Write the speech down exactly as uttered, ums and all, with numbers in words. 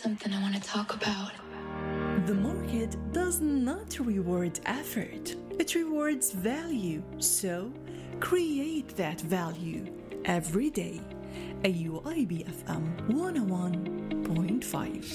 something I want to talk about. The market does not reward effort, it rewards value. So, create that value every day. A U I B F M one oh one point five.